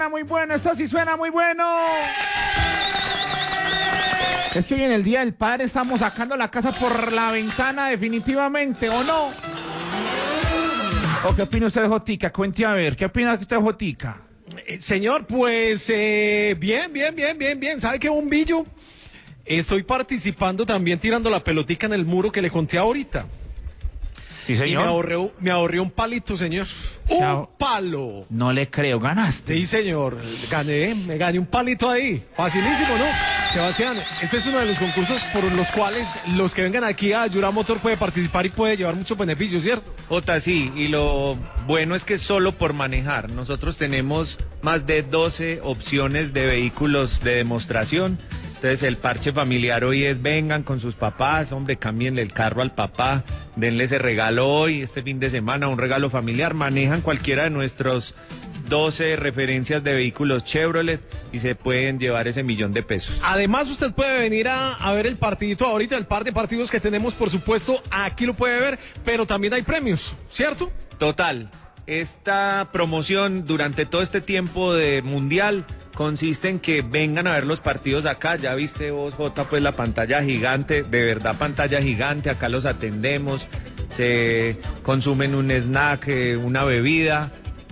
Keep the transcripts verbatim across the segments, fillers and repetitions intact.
Muy bueno, esto sí suena muy bueno. Es que hoy en el Día del Padre estamos sacando la casa por la ventana definitivamente, ¿o no? ¿O qué opina usted, Jotica? Cuente a ver, ¿qué opina usted, Jotica? Eh, señor, pues eh, bien, bien, bien, bien, bien. ¿Sabe qué, bombillo? Estoy participando también tirando la pelotica en el muro que le conté ahorita. Sí, señor. Y me ahorré, me ahorré un palito, señor. ¡Un palo! No le creo, ganaste. Sí, señor. Gané, me gané un palito ahí. Facilísimo, ¿no? Sebastián, este es uno de los concursos por los cuales los que vengan aquí a Yura Motor puede participar y puede llevar muchos beneficios, ¿cierto? Jota, sí, y lo bueno es que es solo por manejar. Nosotros tenemos más de doce opciones de vehículos de demostración. Entonces el parche familiar hoy es vengan con sus papás, hombre, cámbienle el carro al papá, denle ese regalo hoy, este fin de semana, un regalo familiar, manejan cualquiera de nuestros doce referencias de vehículos Chevrolet y se pueden llevar ese millón de pesos. Además, usted puede venir a, a ver el partidito ahorita, el par de partidos que tenemos, por supuesto, aquí lo puede ver, pero también hay premios, ¿cierto? Total, esta promoción durante todo este tiempo de mundial consiste en que vengan a ver los partidos acá. Ya viste vos, Jota, pues la pantalla gigante, de verdad pantalla gigante, acá los atendemos, se consumen un snack, eh, una bebida,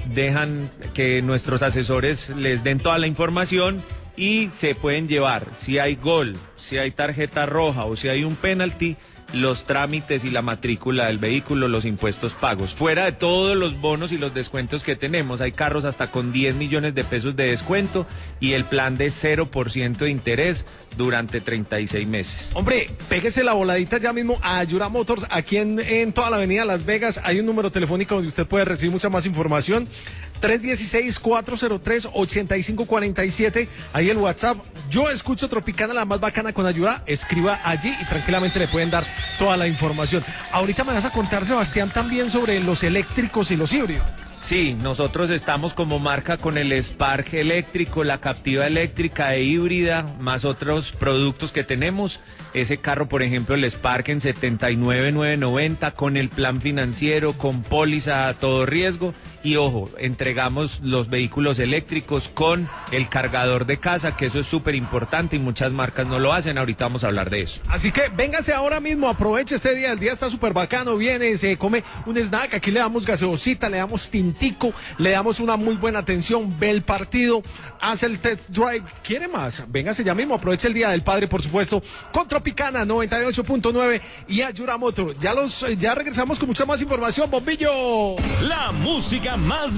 dejan que nuestros asesores les den toda la información y se pueden llevar, si hay gol, si hay tarjeta roja o si hay un penalti, los trámites y la matrícula del vehículo, los impuestos pagos. Fuera de todos los bonos y los descuentos que tenemos, hay carros hasta con diez millones de pesos de descuento y el plan de cero por ciento de interés durante treinta y seis meses. Hombre, péguese la voladita ya mismo a Yura Motors, aquí en, en toda la avenida Las Vegas. Hay un número telefónico donde usted puede recibir mucha más información. tres uno seis, cuatro cero tres, ocho cinco cuatro siete, ahí el WhatsApp. Yo escucho Tropicana, la más bacana con Ayura. Escriba allí y tranquilamente le pueden dar toda la información. Ahorita me vas a contar, Sebastián, también sobre los eléctricos y los híbridos. Sí, nosotros estamos como marca con el Spark eléctrico, la Captiva eléctrica e híbrida, más otros productos que tenemos. Ese carro, por ejemplo, el Spark en setenta y nueve mil novecientos noventa, con el plan financiero, con póliza a todo riesgo. Y ojo, entregamos los vehículos eléctricos con el cargador de casa, que eso es súper importante y muchas marcas no lo hacen. Ahorita vamos a hablar de eso. Así que véngase ahora mismo, aproveche este día. El día está súper bacano, viene, se come un snack. Aquí le damos gaseosita, le damos tintico, le damos una muy buena atención, ve el partido, hace el test drive. ¿Quiere más? Véngase ya mismo, aproveche el Día del Padre, por supuesto, con Tropicana noventa y ocho punto nueve y a Yura Motor. Ya, los, ya regresamos con mucha más información, bombillo. La música más